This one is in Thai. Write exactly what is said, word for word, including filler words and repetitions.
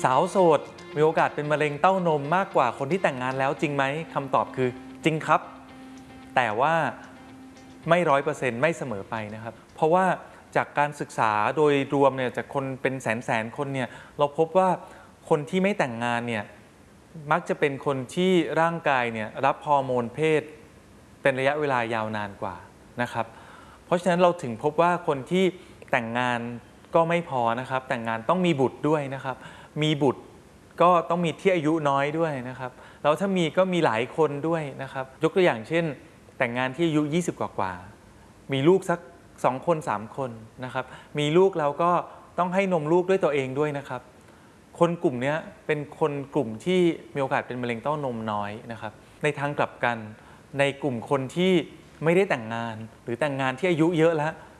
าวโสดมีโอกาสเป็นมะเร็งเต้านมมากกว่าคนที่แต่งงานแล้วจริงไหมคำตอบคือจริงครับแต่ว่าไม่ร้อยเปอร์เซ็นต์ไม่เสมอไปนะครับเพราะว่าจากการศึกษาโดยรวมเนี่ยจากคนเป็นแสนแสนคนเนี่ยเราพบว่าคนที่ไม่แต่งงานเนี่ยมักจะเป็นคนที่ร่างกายเนี่ยรับฮอร์โมนเพศเป็นระยะเวลายาวนานกว่านะครับเพราะฉะนั้นเราถึงพบว่าคนที่แต่งงานก็ไม่พอนะครับแต่งงานต้องมีบุตรด้วยนะครับมีบุตรก็ต้องมีที่อายุน้อยด้วยนะครับแล้วถ้ามีก็มีหลายคนด้วยนะครับยกตัวอย่างเช่นแต่งงานที่อายุยี่สิบกว่าๆมีลูกสักสองคนสามคนนะครับมีลูกแล้วก็ต้องให้นมลูกด้วยตัวเองด้วยนะครับคนกลุ่มนี้เป็นคนกลุ่มที่มีโอกาสเป็นมะเร็งเต้านมน้อยนะครับในทางกลับกันในกลุ่มคนที่ไม่ได้แต่งงานหรือแต่งงานที่อายุเยอะแล้ว